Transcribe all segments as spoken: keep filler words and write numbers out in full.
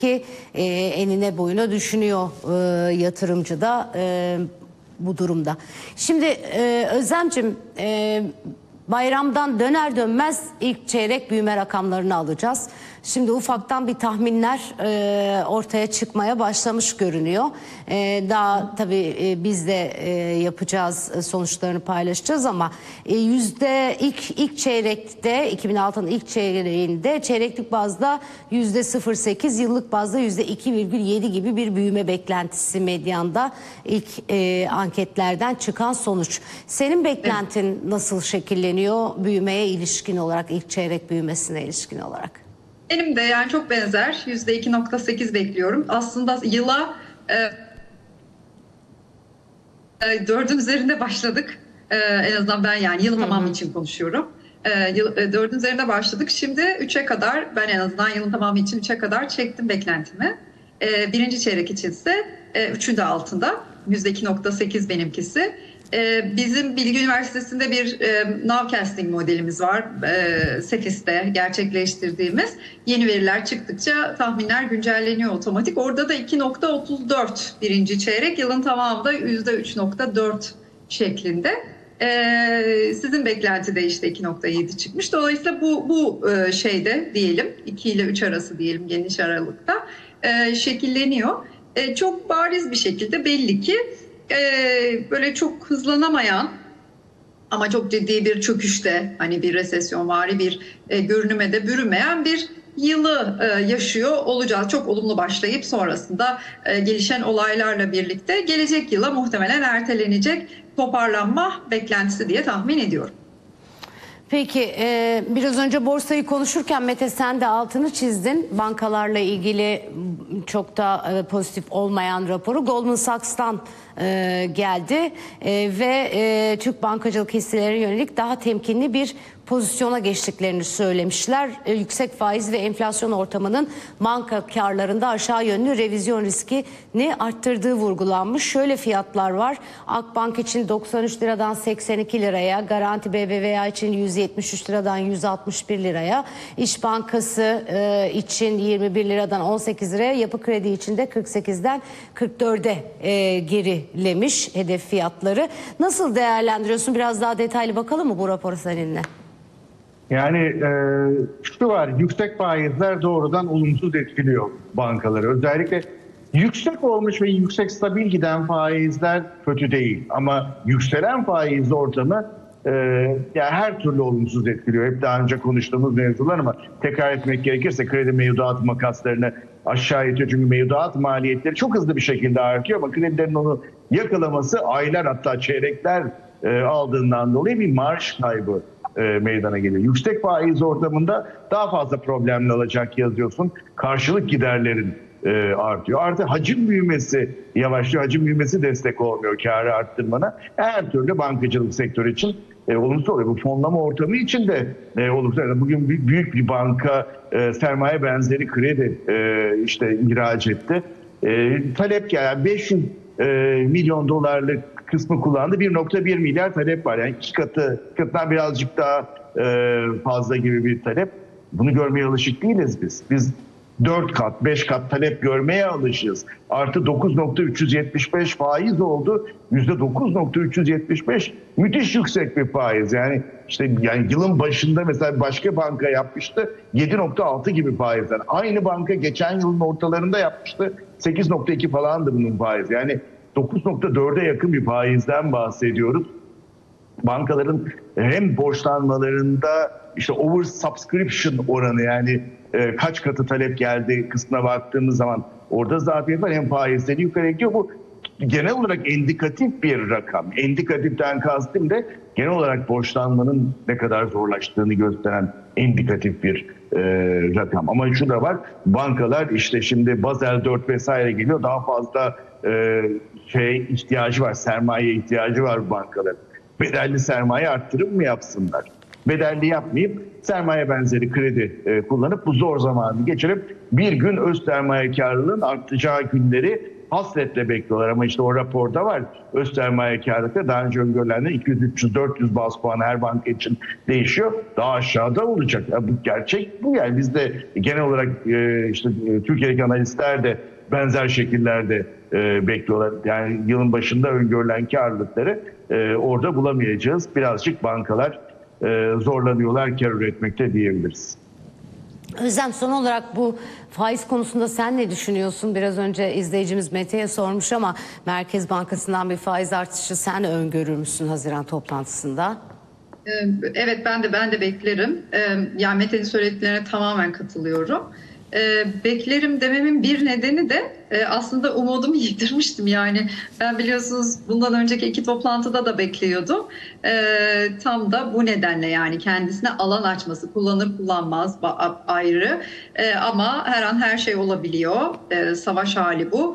ki e, enine boyuna düşünüyor e, yatırımcı da e, bu durumda. Şimdi e, Özlemciğim, e, bayramdan döner dönmez ilk çeyrek büyüme rakamlarını alacağız. Şimdi ufaktan bir tahminler e, ortaya çıkmaya başlamış görünüyor. E, daha tabii e, biz de e, yapacağız, sonuçlarını paylaşacağız ama e, yüzde ilk ilk çeyrekte iki bin altının ilk çeyreğinde çeyreklik bazda yüzde sıfır virgül sekiz, yıllık bazda yüzde iki virgül yedi gibi bir büyüme beklentisi medyanda ilk e, anketlerden çıkan sonuç. Senin beklentin evet. nasıl şekilleniyor büyümeye ilişkin olarak, ilk çeyrek büyümesine ilişkin olarak? Benim de yani çok benzer. yüzde iki virgül sekiz bekliyorum. Aslında yıla e, e, dördün üzerinde başladık. E, en azından ben yani yıl tamamı için konuşuyorum. E, yıl, e, dördün üzerinde başladık. Şimdi üçe kadar, ben en azından yılın tamamı için üçe kadar çektim beklentimi. E, birinci çeyrek içinse e, üçün de altında. yüzde iki virgül sekiz benimkisi. Bizim Bilgi Üniversitesi'nde bir nowcasting modelimiz var. Sefis'te gerçekleştirdiğimiz. Yeni veriler çıktıkça tahminler güncelleniyor otomatik. Orada da iki virgül otuz dört birinci çeyrek, yılın tamamında yüzde üç virgül dört şeklinde. Sizin beklenti de işte iki virgül yedi çıkmış. Dolayısıyla bu, bu şeyde diyelim iki ile üç arası diyelim, geniş aralıkta şekilleniyor. Çok bariz bir şekilde belli ki Ee, böyle çok hızlanamayan ama çok ciddi bir çöküşte, hani bir resesyonvari bir e, görünüme de bürünmeyen bir yılı e, yaşıyor olacağız. Çok olumlu başlayıp sonrasında e, gelişen olaylarla birlikte gelecek yıla muhtemelen ertelenecek toparlanma beklentisi diye tahmin ediyorum. Peki e, biraz önce borsayı konuşurken Mete sen de altını çizdin. Bankalarla ilgili çok da e, pozitif olmayan raporu Goldman Sachs'tan e, geldi e, ve e, Türk bankacılık hisselerine yönelik daha temkinli bir pozisyona geçtiklerini söylemişler. E, yüksek faiz ve enflasyon ortamının banka karlarında aşağı yönlü revizyon riskini arttırdığı vurgulanmış. Şöyle fiyatlar var. Akbank için doksan üç liradan seksen iki liraya, Garanti B B V A için yüz yetmiş üç liradan yüz altmış bir liraya, İş Bankası e, için yirmi bir liradan on sekiz liraya, Yapı Kredi için de kırk sekizden kırk dörde e, gerilemiş hedef fiyatları. Nasıl değerlendiriyorsun? Biraz daha detaylı bakalım mı bu raporu seninle? Yani e, şu var, yüksek faizler doğrudan olumsuz etkiliyor bankaları. Özellikle yüksek olmuş ve yüksek stabil giden faizler kötü değil. Ama yükselen faiz ortamı e, yani her türlü olumsuz etkiliyor. Hep daha önce konuştuğumuz mevzular ama tekrar etmek gerekirse kredi mevduat makaslarını aşağı itiyor. Çünkü mevduat maliyetleri çok hızlı bir şekilde artıyor ama kredilerin onu yakalaması aylar, hatta çeyrekler e, aldığından dolayı bir marj kaybı E, meydana geliyor. Yüksek faiz ortamında daha fazla problemli alacak yazıyorsun. Karşılık giderlerin e, artıyor. Artı hacim büyümesi yavaşlıyor. Hacim büyümesi destek olmuyor kârı arttırmana. Her türlü bankacılık sektörü için e, olumsuz oluyor. Bu fonlama ortamı için de e, olumsuz. Bugün büyük bir banka e, sermaye benzeri kredi e, işte ihraç etti. E, talep yani beş yüz e, milyon dolarlık kısmı kullandı. bir virgül bir milyar talep var. Yani iki katı, iki katından birazcık daha e, fazla gibi bir talep. Bunu görmeye alışık değiliz biz. Biz dört kat, beş kat talep görmeye alışığız. Artı dokuz virgül üç yüz yetmiş beş faiz oldu. yüzde dokuz virgül üç yüz yetmiş beş müthiş yüksek bir faiz. Yani işte yani yılın başında mesela başka banka yapmıştı. yedi virgül altı gibi faizler. Aynı banka geçen yılın ortalarında yapmıştı. sekiz virgül iki falandı bunun faiz. Yani dokuz virgül dörde yakın bir faizden bahsediyoruz. Bankaların hem borçlanmalarında işte oversubscription oranı, yani e, kaç katı talep geldi kısmına baktığımız zaman orada zafiyet var. Hem faizleri yukarı gidiyor. Bu genel olarak indikatif bir rakam. İndikatiften kastım da genel olarak borçlanmanın ne kadar zorlaştığını gösteren indikatif bir e, rakam. Ama şu da var, bankalar işte şimdi Basel dört vesaire geliyor, daha fazla e, şey ihtiyacı var, sermaye ihtiyacı var bankaların. Bedelli sermaye arttırım mı yapsınlar? Bedelli yapmayıp sermaye benzeri kredi e, kullanıp bu zor zamanı geçirip bir gün öz sermaye karlılığın artacağı günleri hasretle bekliyorlar ama işte o raporda var. Öz sermaye kârlılıkta daha önce öngörülenden iki yüz, üç yüz, dört yüz baz puan her banka için değişiyor. Daha aşağıda olacak. Ya bu gerçek bu yani. Biz de genel olarak e, işte e, Türkiye'deki analistler de benzer şekillerde e, bekliyorlar. Yani yılın başında öngörülen kârlılıkları e, orada bulamayacağız. Birazcık bankalar e, zorlanıyorlar kâr üretmekte diyebiliriz. Özlem, son olarak bu faiz konusunda sen ne düşünüyorsun? Biraz önce izleyicimiz Mete'ye sormuş ama Merkez Bankası'ndan bir faiz artışı sen öngörür müsün Haziran toplantısında? Evet, ben de ben de beklerim. Yani Mete'nin söylediklerine tamamen katılıyorum. E, beklerim dememin bir nedeni de e, aslında umudumu yitirmiştim. Yani ben biliyorsunuz bundan önceki iki toplantıda da bekliyordum. E, tam da bu nedenle, yani kendisine alan açması, kullanır kullanmaz ayrı e, ama her an her şey olabiliyor. E, savaş hali bu.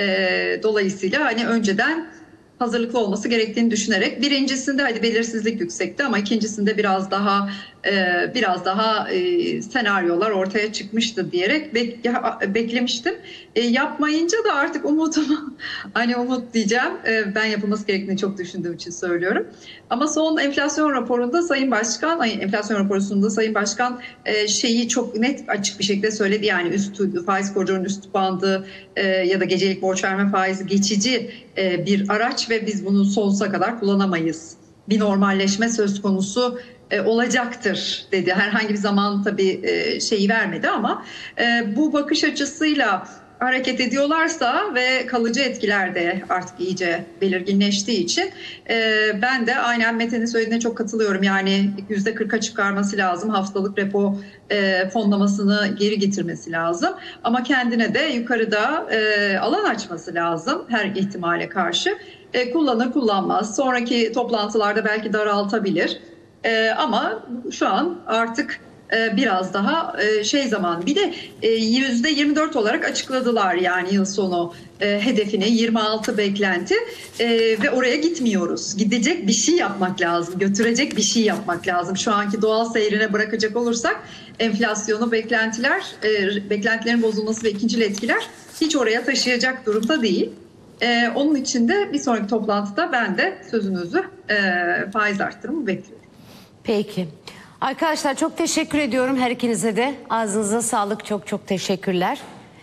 E, dolayısıyla hani önceden hazırlıklı olması gerektiğini düşünerek, birincisinde hadi belirsizlik yüksekti ama ikincisinde biraz daha e, biraz daha e, senaryolar ortaya çıkmıştı diyerek bek, beklemiştim. E, yapmayınca da artık umudumu hani umut diyeceğim. E, ben yapılması gerektiğini çok düşündüğüm için söylüyorum. Ama son enflasyon raporunda Sayın Başkan, ay, enflasyon raporunda Sayın Başkan e, şeyi çok net, açık bir şekilde söyledi. Yani üst faiz koridorunun üst bandı e, ya da gecelik borç verme faizi geçici e, bir araç ve biz bunu sonsuza kadar kullanamayız. Bir normalleşme söz konusu e, olacaktır dedi. Herhangi bir zaman tabii e, şeyi vermedi ama e, bu bakış açısıyla hareket ediyorlarsa ve kalıcı etkiler de artık iyice belirginleştiği için e, ben de aynen Mete'nin söylediğine çok katılıyorum. Yani yüzde kırka çıkarması lazım. Haftalık repo e, fonlamasını geri getirmesi lazım. Ama kendine de yukarıda e, alan açması lazım her ihtimale karşı. E, kullanır kullanmaz. Sonraki toplantılarda belki daraltabilir. E, ama şu an artık biraz daha şey zaman, bir de yüzde yirmi dört olarak açıkladılar yani yıl sonu hedefini, yirmi altı beklenti ve oraya gitmiyoruz. Gidecek bir şey yapmak lazım, götürecek bir şey yapmak lazım. Şu anki doğal seyrine bırakacak olursak enflasyonu, beklentiler, beklentilerin bozulması ve ikincil etkiler hiç oraya taşıyacak durumda değil. Onun için de bir sonraki toplantıda ben de sözünüzü faiz arttırımı bekliyorum. Peki. Arkadaşlar çok teşekkür ediyorum her ikinize de. Ağzınıza sağlık, çok çok teşekkürler.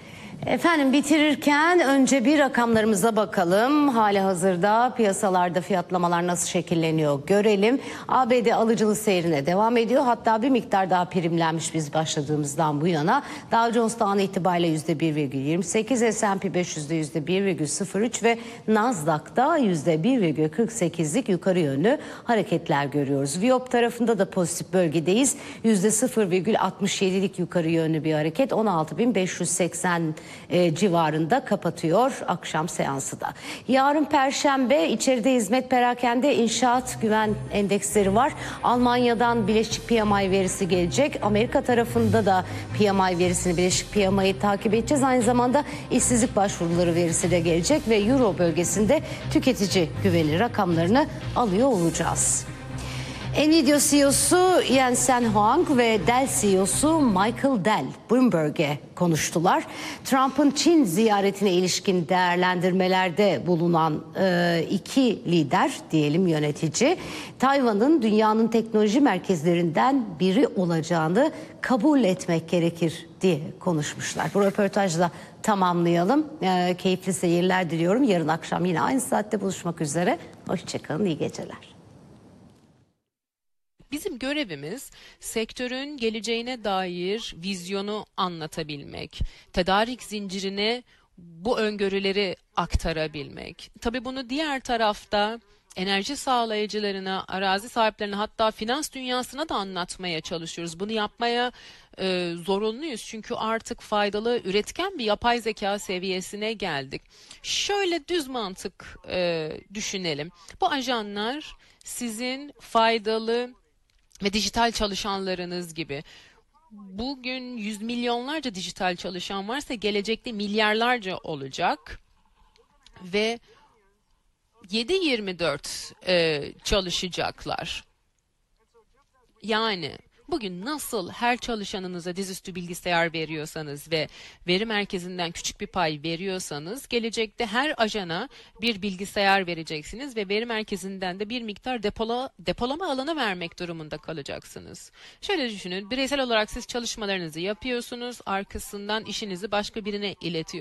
Efendim bitirirken önce bir rakamlarımıza bakalım. Halihazırda piyasalarda fiyatlamalar nasıl şekilleniyor görelim. A B D alıcılı seyrine devam ediyor. Hatta bir miktar daha primlenmiş biz başladığımızdan bu yana. Dow Jones'ta an itibariyle yüzde bir virgül yirmi sekiz, S and P beş yüzde yüzde bir virgül sıfır üç ve Nasdaq'ta yüzde bir virgül kırk sekizlik yukarı yönlü hareketler görüyoruz. Viyop tarafında da pozitif bölgedeyiz. yüzde sıfır virgül altmış yedilik yukarı yönlü bir hareket. on altı bin beş yüz seksen E, civarında kapatıyor akşam seansı da. Yarın Perşembe içeride hizmet, perakende, inşaat güven endeksleri var. Almanya'dan Bileşik P M I verisi gelecek. Amerika tarafında da P M I verisini, Bileşik P M I'yi takip edeceğiz. Aynı zamanda işsizlik başvuruları verisi de gelecek ve Euro bölgesinde tüketici güveni rakamlarını alıyor olacağız. Nvidia C E O'su Jensen Huang ve Dell C E O'su Michael Dell Bloomberg'e konuştular. Trump'ın Çin ziyaretine ilişkin değerlendirmelerde bulunan e, iki lider diyelim yönetici, Tayvan'ın dünyanın teknoloji merkezlerinden biri olacağını kabul etmek gerekir diye konuşmuşlar. Bu röportajla tamamlayalım. E, keyifli seyirler diliyorum. Yarın akşam yine aynı saatte buluşmak üzere. Hoşçakalın, iyi geceler. Bizim görevimiz sektörün geleceğine dair vizyonu anlatabilmek, tedarik zincirine bu öngörüleri aktarabilmek. Tabii bunu diğer tarafta enerji sağlayıcılarına, arazi sahiplerine, hatta finans dünyasına da anlatmaya çalışıyoruz. Bunu yapmaya e, zorunluyuz çünkü artık faydalı, üretken bir yapay zeka seviyesine geldik. Şöyle düz mantık e, düşünelim. Bu ajanlar sizin faydalı ve dijital çalışanlarınız gibi. Bugün yüz milyonlarca dijital çalışan varsa gelecekte milyarlarca olacak ve yedi yirmi dört e, çalışacaklar. Yani Bugün nasıl her çalışanınıza dizüstü bilgisayar veriyorsanız ve veri merkezinden küçük bir pay veriyorsanız, gelecekte her ajana bir bilgisayar vereceksiniz ve veri merkezinden de bir miktar depola, depolama alanı vermek durumunda kalacaksınız. Şöyle düşünün, bireysel olarak siz çalışmalarınızı yapıyorsunuz, arkasından işinizi başka birine iletiyorsunuz.